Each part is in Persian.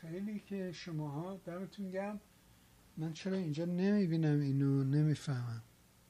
خیلی که شماها دمتون گرم. من چرا اینجا نمیبینم اینو، نمیفهمم.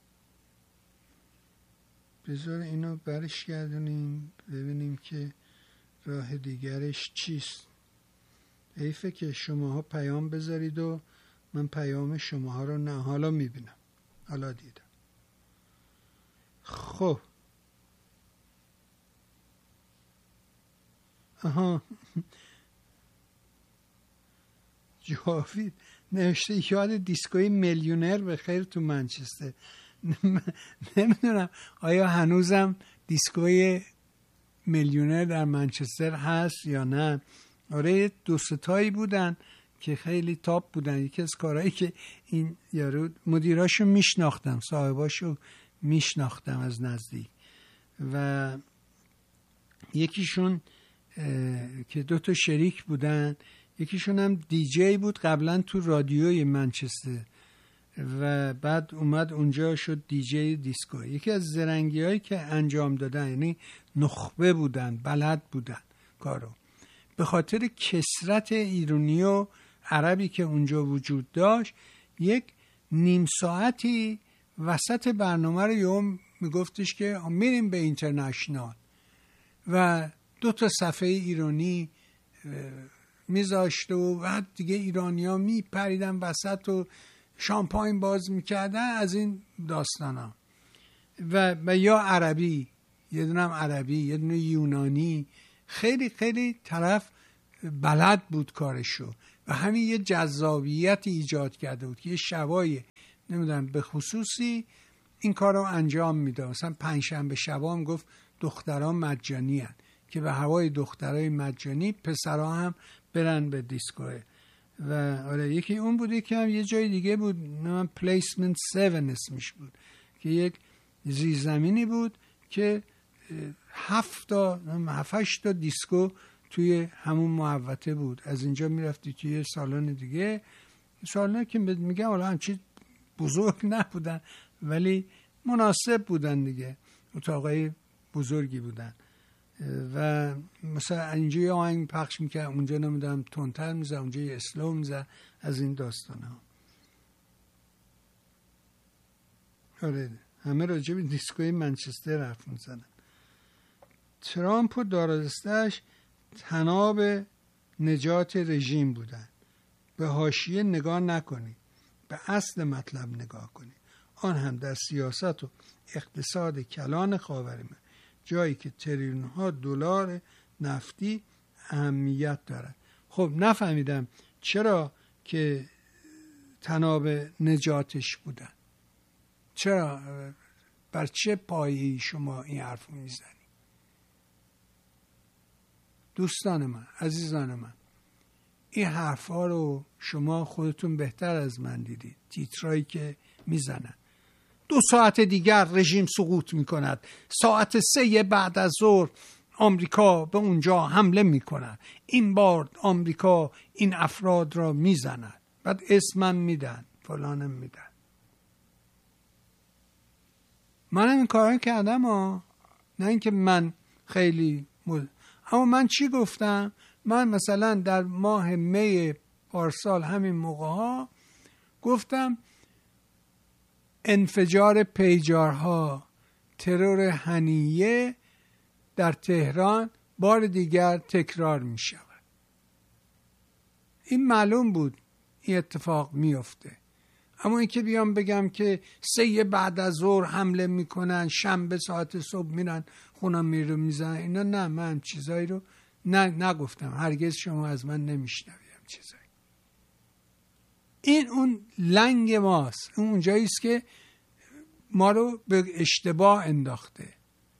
بذار اینو برش گردونیم ببینیم که راه دیگرش چیست. حیفه که شماها پیام بذارید و من پیام شماها رو نه حالا میبینم، حالا دیدم. خب آها جاوید نوشته یاد دیسکوی میلیونر به خیر تو منچستر. نمیدونم آیا هنوزم دیسکوی میلیونر در منچستر هست یا نه. آره دو ستایی بودن که خیلی تاپ بودن. یکی از کارهایی که این یارو مدیراشو میشناختم، صاحباشو میشناختم از نزدیک و یکیشون که دو تا شریک بودن، یکیشون هم دیجی بود قبلا تو رادیوی منچستر و بعد اومد اونجا شد دیجی دیسکو. یکی از زرنگی هایی که انجام دادن، یعنی نخبه بودن، بلد بودن کارو، به خاطر کثرت ایرانی و عربی که اونجا وجود داشت، یک نیم ساعتی وسط برنامه رو یوم میگفتش که میریم به اینترنشنال و 2 تا صفحه ایرانی میذاشته و بعد دیگه ایرانی ها میپریدن وسط و شامپاین باز میکردن از این داستان ها و یا عربی، یه دونه هم عربی یه دونه یونانی. خیلی خیلی طرف بلد بود کارشو و همین یه جذابیت ایجاد کرده بود که یه شبای نمیدونم به خصوصی این کار رو انجام میده. مثلا پنجشنبه شبا هم گفت دختران مجانی هن که به هوای دخترای مجانی پسرها هم برن به دیسکوه. و آره یکی اون بود، یکی هم یه جای دیگه بود، من پلیسمنت 7 اسمش بود که یک زیرزمینی بود که 7 تا دیسکو توی همون محوطه بود. از اینجا میرفتی توی سالن دیگه، سالن که میگم حالا همچی بزرگ نبودن ولی مناسب بودن دیگه، اتاقای بزرگی بودن و مثلا اینجا یه آهنگ پخش میکرد، اونجا نمیدونم تندتر میزد، اونجا یه اسلو میزد، از این داستان ها. آره همه راجع به دیسکوی منچستر حرف میزنن. ترامپ و دارالدسته‌اش طناب نجات رژیم بودن. به حاشیه نگاه نکنید، به اصل مطلب نگاه کنید، آن هم در سیاست و اقتصاد کلان خاورمیانه، جایی که تریلیون ها دلار نفتی اهمیت دارد. خب نفهمیدم چرا که طناب نجاتش بودن، چرا بر چه پایه‌ای شما این حرف میزنی؟ دوستان من، عزیزان من، این حرفا رو شما خودتون بهتر از من دیدید. تیترایی که میزنن 2 ساعت دیگر رژیم سقوط میکند، ساعت 3 بعد از ظهر آمریکا به اونجا حمله میکند، این بار آمریکا این افراد را میزند، بعد اسمم میدن، فلانم میدن. منم این کارا کردم نه اینکه من خیلی اما من چی گفتم؟ من مثلا در ماه می پارسال همین موقع ها گفتم انفجار پیجارها، ترور حنیه در تهران بار دیگر تکرار می شود. این معلوم بود این اتفاق می افته. اما این که بیام بگم که 3 بعد از ظهر حمله می کنن، شنبه ساعت صبح میرن خونم میرو میزنن، اینا نه، من چیزایی رو نگفتم. هرگز شما از من نمیشنویم چیزایی. این اون لنگ ماست، اون جاییست که ما رو به اشتباه انداخته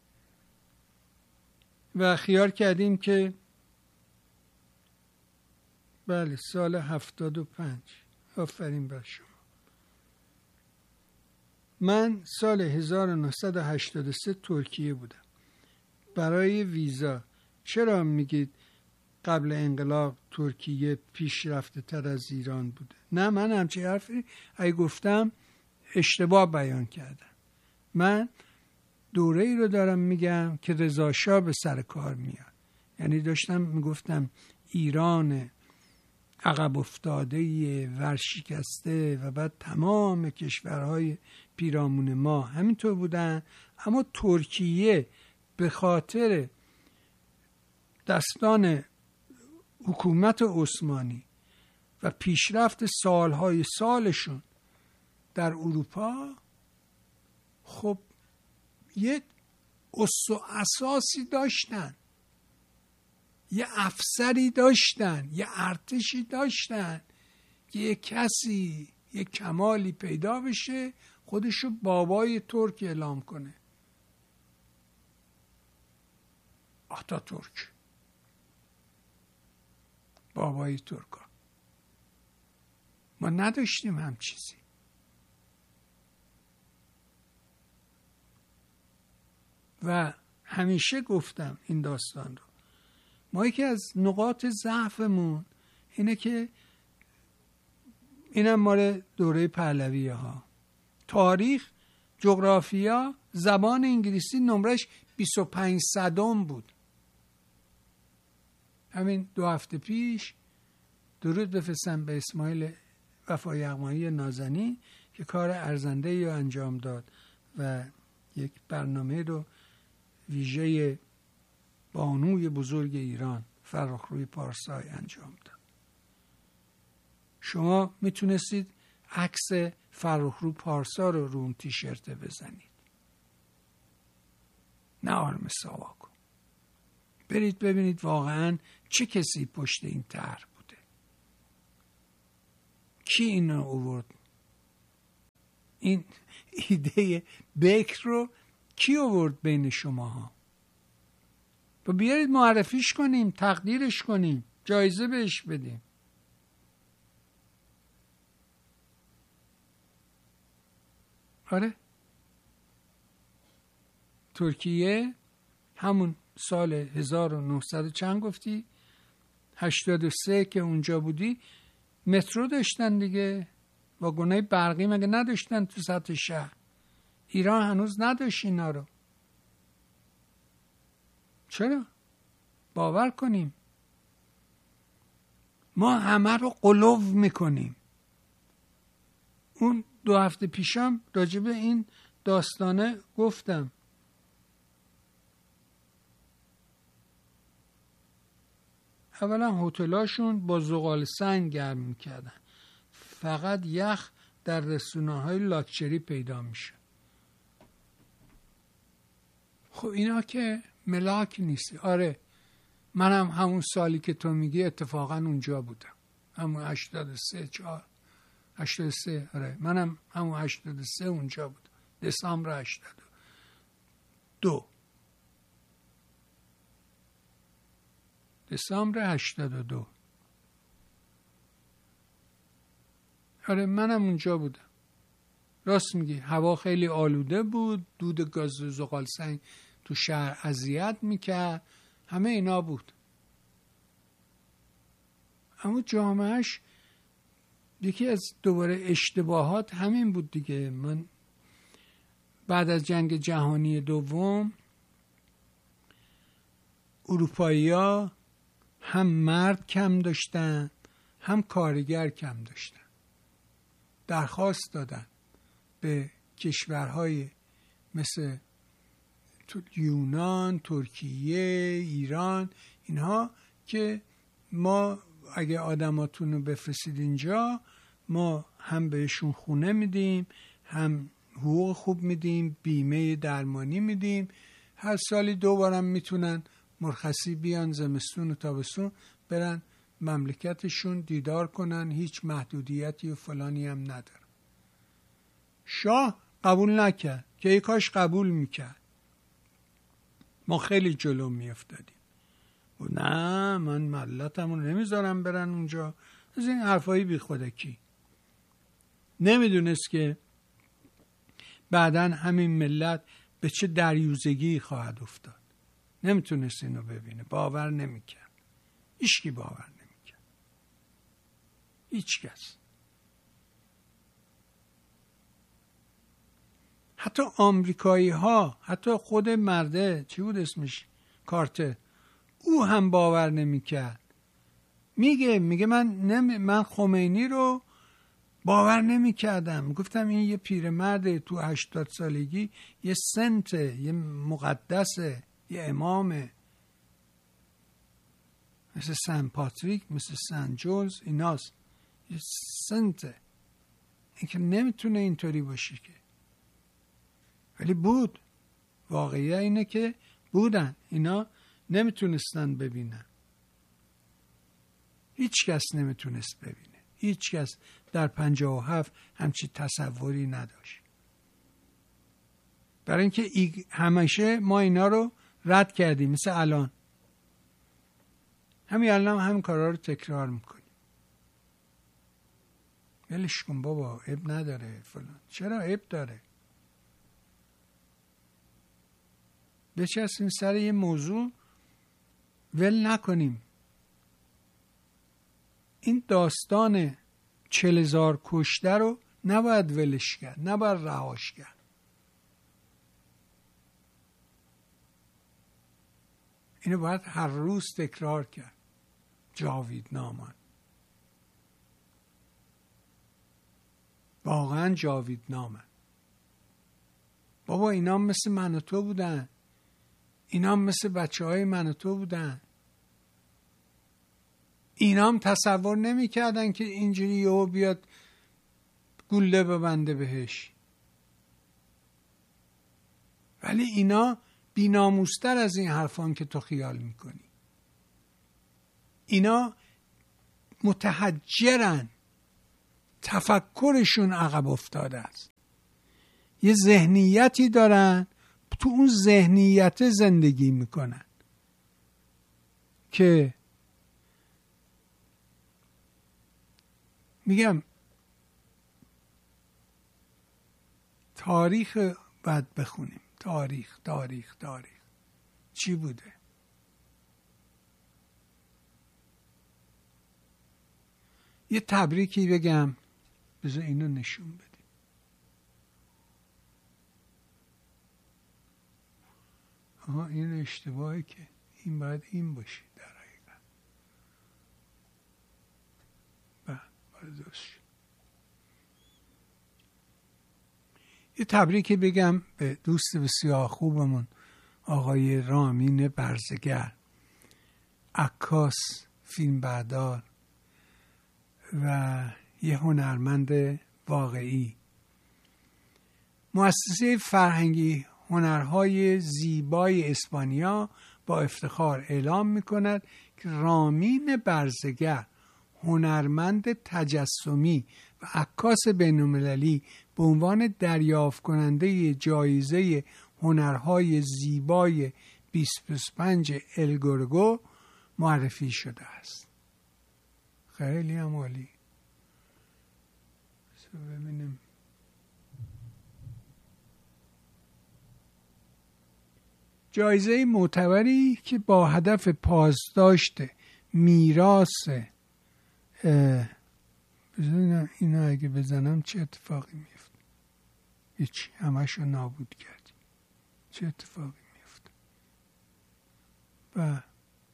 و خیال کردیم که بله سال 75. آفرین بر شما. من سال 1983 ترکیه بودم برای ویزا. چرا میگید قبل انقلاب ترکیه پیشرفته تر از ایران بوده؟ نه، من همچین حرفی اگه گفتم اشتباه بیان کردم. من دوره ای رو دارم میگم که رضا شاه به سر کار میاد. یعنی داشتم میگفتم ایران عقب افتاده ورشکسته و بعد تمام کشورهای پیرامون ما همینطور بودن. اما ترکیه به خاطر دستان حکومت عثمانی و پیشرفت سالهای سالشون در اروپا خب یه اس و اساسی داشتن، یه افسری داشتن، یه ارتشی داشتن که یه کسی یه کمالی پیدا بشه خودشو بابای ترک اعلام کنه. آتاتورک، بابای ترکا. ما نداشتیم هم چیزی. و همیشه گفتم این داستان رو، ما یکی از نقاط ضعفمون اینه که اینم مال دوره پهلویه ها، تاریخ، جغرافیا، زبان انگلیسی نمرش 25 صدم بود. همین 2 هفته پیش درود بفرستم به اسماعیل وفا یغمایی نازنین که کار ارزنده‌ای رو انجام داد و یک برنامه رو ویژه بانوی بزرگ ایران فرخروی پارسای انجام داد. شما میتونستید عکس فرخرو پارسا رو اون تیشرت بزنید، نه آرم ساواکو. برید ببینید واقعا چه کسی پشت این طرح بوده، کی اینو آورد، این ایده بکر رو کی آورد بین شماها؟ بیارید معرفیش کنیم، تقدیرش کنیم، جایزه بهش بدیم. آره، ترکیه همون سال 1900 چند گفتی؟ 83 که اونجا بودی مترو داشتن دیگه، واگنای برقی مگه نداشتن تو سطح شهر؟ ایران هنوز نداشت اینا رو. چرا؟ باور کنیم. ما همه رو قلو میکنیم. اون 2 هفته پیشم راجع به این داستانه گفتم. اولا هتلاشون با زغال سنگ گرم میکردن، فقط یخ در رستوران‌های لاکچری پیدا میشه. خب اینا که ملاک نیست. آره، منم همون سالی که تو میگی اتفاقا اونجا بودم، همون 83. آره، منم همون 83 اونجا بودم، دسامبر 82. دسامبر 82. آره منم اونجا بودم. راست میگی، هوا خیلی آلوده بود، دود گاز زغال سنگ تو شهر اذیت میکرد، همه اینا بود. اما جامعهش یکی از دوباره اشتباهات همین بود دیگه. من بعد از جنگ جهانی دوم اروپایی‌ها هم مرد کم داشتن هم کارگر کم داشتن. درخواست دادن به کشورهای مثل یونان، ترکیه، ایران، اینها که ما اگه آدماتون رو بفرستید اینجا، ما هم بهشون خونه میدیم، هم حقوق خوب میدیم، بیمه درمانی میدیم، هر سالی 2 بارم میتونن مرخصی بیان، زمستون و تابستون برن مملکتشون دیدار کنن، هیچ محدودیتی و فلانی هم نداره. شاه قبول نکرد که ای کاش قبول میکرد، ما خیلی جلو میافتادیم. و نه، من ملتمون نمیذارم برن اونجا. از این حرفایی بی خودکی. نمیدونست که بعداً همین ملت به چه دریوزگی خواهد افتاد. نمیتونست اینو ببینه، باور نمیکرد. هیچکی باور نمیکرد، هیچ کس. حتی آمریکایی ها، حتی خود مرده چی بود اسمش، کارتر، او هم باور نمیکرد میگه من خمینی رو باور نمی کردم. گفتم این یه پیرمرد تو 80 سالگی، یه سنته، یه مقدسه، یه امامه، مثل سن پاتریک، مثل سن جوز، ایناست، یه سنته. این که نمیتونه اینطوری باشه که. ولی بود. واقعیه اینه که بودن. اینا نمیتونستن ببینن. هیچ کس نمیتونست ببینه. هیچ کس در 57 همچی تصوری نداشت. برای اینکه همیشه ما اینا رو رد کردیم. مثل الان الان هم کارا رو تکرار میکنیم. ولش کن بابا، عیب نداره فلان. چرا عیب داره؟ بچسبیم سر یه موضوع، ول نکنیم. این داستان 40,000 کشته رو نباید ولش کرد، نباید رهاش کرد. اینو باید هر روز تکرار کرد. جاویدنامان، واقعا جاویدنامن. بابا اینا مثل من و تو بودن. اینا مثل بچه های من و تو بودن. اینا هم تصور نمی کردن که اینجوری یهو بیاد گوله ببنده بهش. ولی اینا بی‌ناموس‌تر از این حرفان که تو خیال میکنی. اینا متحجرن، تفکرشون عقب افتاده است. یه ذهنیتی دارن، تو اون ذهنیت زندگی میکنن که میگم تاریخ باید بخونیم. تاریخ چی بوده؟ یه تبریکی بگم، بذار اینو نشون بدیم. این اشتباهی که این باید این باشه در حقیقت. یه تبریکی بگم به دوست بسیار خوبمون آقای رامین برزگر، عکاس، فیلمبردار و یه هنرمند واقعی. مؤسسه فرهنگی هنرهای زیبای اسپانیا با افتخار اعلام می‌کند که رامین برزگر، هنرمند تجسمی و عکاس بین‌المللی، به عنوان دریافت کننده جایزه هنرهای زیبای 2025 الگورگو معرفی شده است. خیلی هم عالی. ببینیم. جایزه معتبری که با هدف پاسداشت میراث، بذارین اینا اگه بزنم چه اتفاقی میفته؟ هیچ، همشو نابود کردی. چه اتفاقی میفته؟ و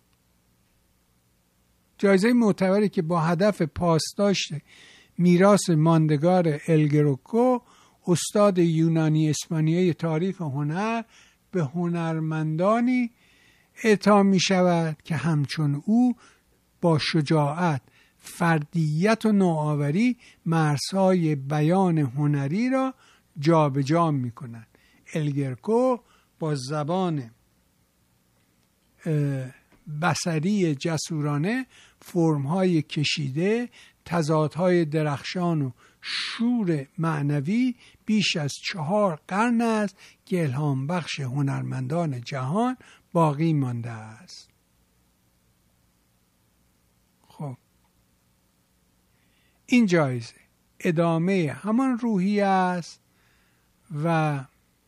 جایزه معتبری که با هدف پاسداشت میراث ماندگار الگروکو، استاد یونانی اسپانیایی تاریخ هنر، به هنرمندانی اعطا می شود که همچون او با شجاعت، فردیت و نوآوری مرزهای بیان هنری را جابجا می کنند. الگروکو با زبان بصری جسورانه فرم‌های کشیده، تضادهای درخشان و شور معنوی بیش از 4 قرن است که الهام بخش هنرمندان جهان باقی مانده است. خب این جایزه ادامه همان روحیه است و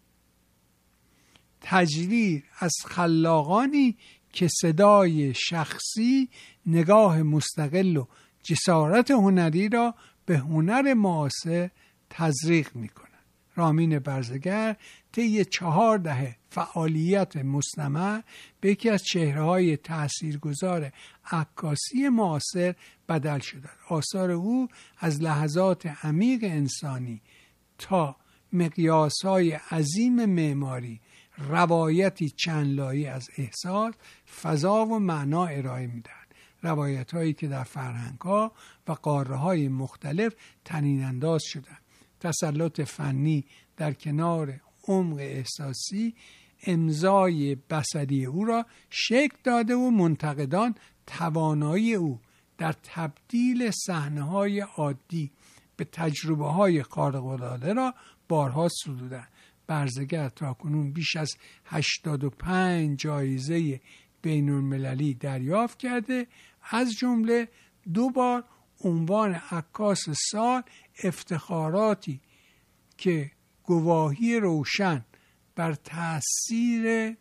تجلیل از خلاقانی که صدای شخصی، نگاه مستقل و جسارت هنری را به هنر معاصر تزریق می کنند. رامین برزگر طی 4 دهه فعالیت مستمر به یکی از چهره‌های تاثیرگذار عکاسی معاصر بدل شده. آثار او از لحظات عمیق انسانی تا مقیاس‌های عظیم معماری روایتی چند لایه از احساس، فضا و معنا ارائه می‌دهد. روایت‌هایی که در فرهنگ‌ها و قاره‌های مختلف طنین انداز شدند. تسلط فنی در کنار عمق احساسی امضای بصری او را شکل داده و منتقدان توانایی او در تبدیل صحنه‌های عادی به تجربه‌های خارق‌العاده را بارها ستودند. برزگر تاکنون بیش از 85 جایزه بین‌المللی دریافت کرده، از جمله 2 بار عنوان عکاس سال، افتخاراتی که گواهی روشن بر تأثیر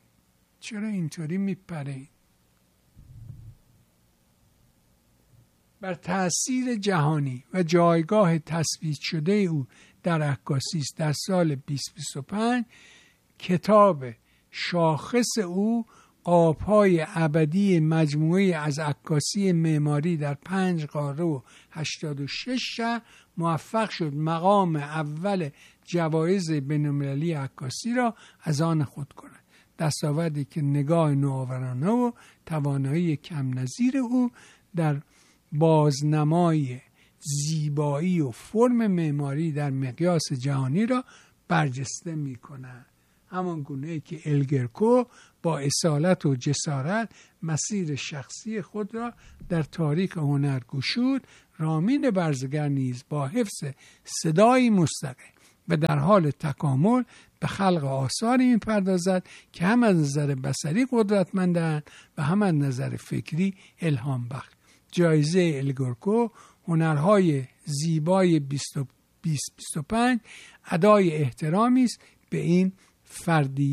بر تأثیر جهانی و جایگاه تثبیت شده او در عکاسی است. در سال 2025 کتاب شاخص او قاب‌های ابدی مجموعه از عکاسی معماری در 5 قاره و 86 شهر موفق شد مقام اول جوایز بین‌المللی عکاسی را از آن خود کند. دستاوردی که نگاه نوآورانه و توانایی کم نظیر او در بازنمای زیبایی و فرم معماری در مقیاس جهانی را برجسته می کند. همان گونه‌ای که الگرکو با اصالت و جسارت مسیر شخصی خود را در تاریخ هنر گشود، رامین برزگر نیز با حفظ صدایی مستقل و در حال تکامل به خلق آثاری می‌پردازد که هم از نظر بصری قدرتمندند و هم از نظر فکری الهام بخش. جایزه الگرکو هنرهای زیبای 2025 ادای احترامی است به این فردی